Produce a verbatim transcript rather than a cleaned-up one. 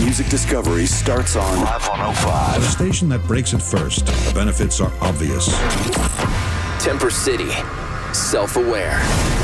music discovery starts on Live one oh five. A station that breaks it first. The benefits are obvious. Temper City. Self-aware.